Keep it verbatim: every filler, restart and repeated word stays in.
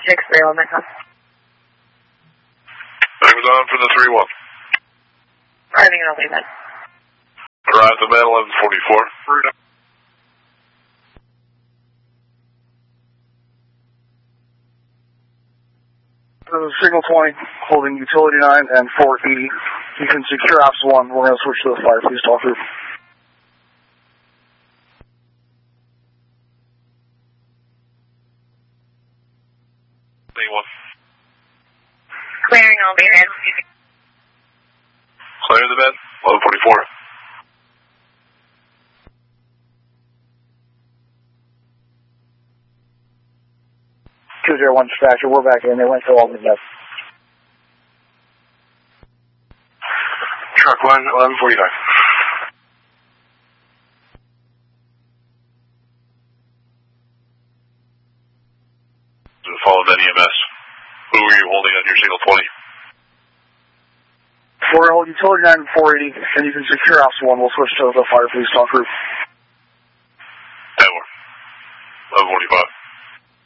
six three one, Mecca. Amazon for the three one. Arriving in Albany, then. Arrived at eleven forty-four. This is Signal twenty, holding Utility nine and four E. You can secure Ops one. We're going to switch to the fire police talk group. one. Clearing Albany, then. Clear the bed, eleven forty-four. two zero one dispatcher, we're back in. They went to Albany, yes. Truck one, eleven forty-nine. Followed N E M S. Who were you holding on your Signal twenty? We're going to hold Utility nine and four eighty, and you can secure Ops one. We'll switch to the fire police talk group. eleven forty-five.